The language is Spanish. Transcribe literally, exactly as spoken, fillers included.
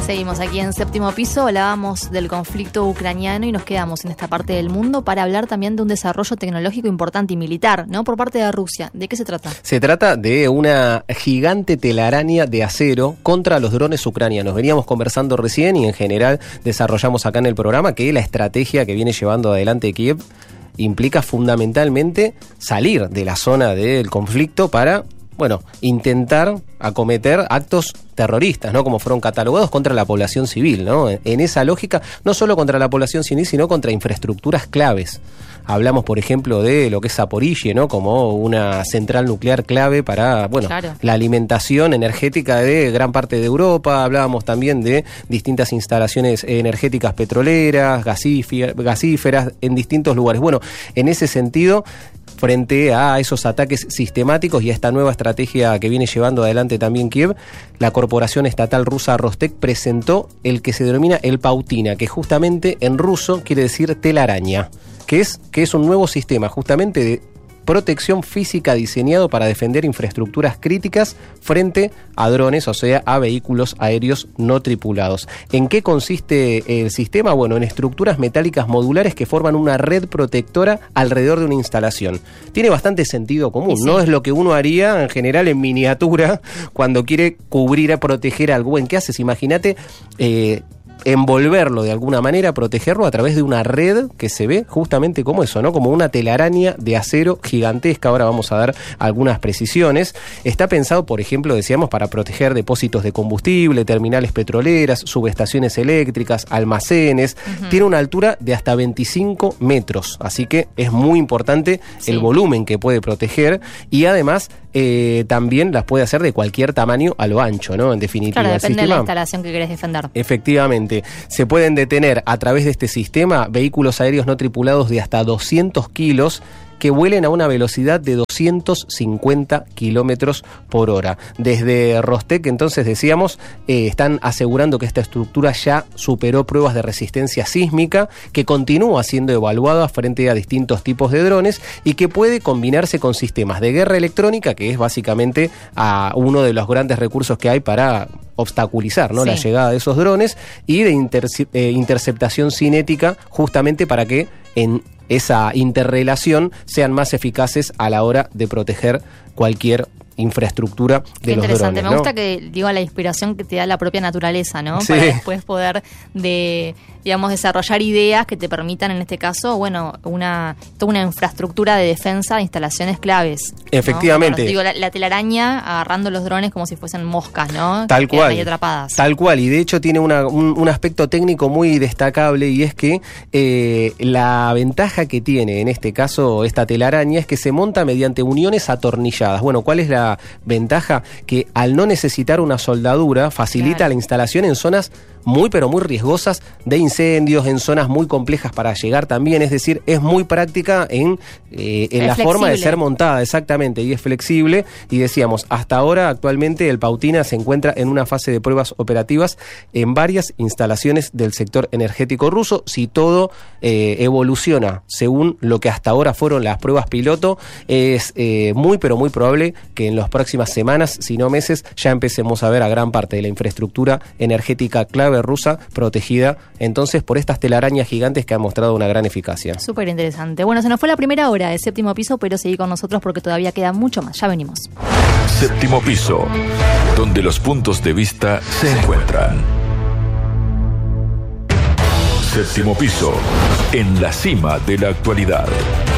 Seguimos aquí en Séptimo Piso, hablábamos del conflicto ucraniano y nos quedamos en esta parte del mundo para hablar también de un desarrollo tecnológico importante y militar, ¿no? Por parte de Rusia. ¿De qué se trata? Se trata de una gigante telaraña de acero contra los drones ucranianos. Veníamos conversando recién y en general desarrollamos acá en el programa que la estrategia que viene llevando adelante Kiev implica fundamentalmente salir de la zona del conflicto para, bueno, intentar acometer actos terroristas, ¿no? Como fueron catalogados contra la población civil, ¿no? En esa lógica, no solo contra la población civil, sino contra infraestructuras claves. Hablamos, por ejemplo, de lo que es Zaporizhia, ¿no? Como una central nuclear clave para, bueno, claro, la alimentación energética de gran parte de Europa. Hablábamos también de distintas instalaciones energéticas petroleras, gasíferas, en distintos lugares. Bueno, en ese sentido, frente a esos ataques sistemáticos y a esta nueva estrategia que viene llevando adelante también Kiev, la corporación estatal rusa Rostec presentó el que se denomina el Pautina, que justamente en ruso quiere decir telaraña, que es, que es un nuevo sistema justamente de protección física diseñado para defender infraestructuras críticas frente a drones, o sea, a vehículos aéreos no tripulados. ¿En qué consiste el sistema? Bueno, en estructuras metálicas modulares que forman una red protectora alrededor de una instalación. Tiene bastante sentido común, sí. No es lo que uno haría en general en miniatura cuando quiere cubrir, proteger algo. ¿En qué haces? Imagínate eh, envolverlo de alguna manera, protegerlo a través de una red que se ve justamente como eso, ¿no? Como una telaraña de acero gigantesca. Ahora vamos a dar algunas precisiones. Está pensado, por ejemplo, decíamos, para proteger depósitos de combustible, terminales petroleras, subestaciones eléctricas, almacenes. Uh-huh. Tiene una altura de hasta veinticinco metros, así que es muy importante, sí, el volumen que puede proteger y además eh, también las puede hacer de cualquier tamaño a lo ancho, ¿no? En definitiva. Claro, depende sistema, de la instalación que querés defender. Efectivamente. Se pueden detener a través de este sistema vehículos aéreos no tripulados de hasta doscientos kilos que vuelen a una velocidad de doscientos cincuenta kilómetros por hora. Desde Rostec, entonces decíamos, eh, están asegurando que esta estructura ya superó pruebas de resistencia sísmica, que continúa siendo evaluada frente a distintos tipos de drones y que puede combinarse con sistemas de guerra electrónica, que es básicamente a uno de los grandes recursos que hay para obstaculizar, ¿no? Sí. La llegada de esos drones y de interce- eh, interceptación cinética, justamente para que en esa interrelación sean más eficaces a la hora de proteger cualquier infraestructura de los drones, interesante, me ¿no? gusta que, digo, la inspiración que te da la propia naturaleza, ¿no? Sí. Para después poder, de, digamos, desarrollar ideas que te permitan, en este caso, bueno, una toda una infraestructura de defensa de instalaciones claves, ¿no? Efectivamente. Digo, la, la telaraña agarrando los drones como si fuesen moscas, ¿no? Tal que cual. Ahí atrapadas. Tal cual, y de hecho tiene una, un, un aspecto técnico muy destacable, y es que eh, la ventaja que tiene en este caso esta telaraña es que se monta mediante uniones atornilladas. Bueno, ¿cuál es la ventaja? Que al no necesitar una soldadura facilita, claro, la instalación en zonas muy pero muy riesgosas de incendios, en zonas muy complejas para llegar también, es decir, es muy práctica en, eh, en la flexible. Forma de ser montada, exactamente, y es flexible, y decíamos, hasta ahora actualmente el Pautina se encuentra en una fase de pruebas operativas en varias instalaciones del sector energético ruso. Si todo eh, evoluciona según lo que hasta ahora fueron las pruebas piloto, es eh, muy pero muy probable que en las próximas semanas, si no meses, ya empecemos a ver a gran parte de la infraestructura energética clave rusa protegida entonces por estas telarañas gigantes que han mostrado una gran eficacia. Súper interesante. Bueno, se nos fue la primera hora de Séptimo Piso, pero seguí con nosotros porque todavía queda mucho más. Ya venimos. Séptimo Piso, donde los puntos de vista se encuentran. Séptimo Piso, en la cima de la actualidad.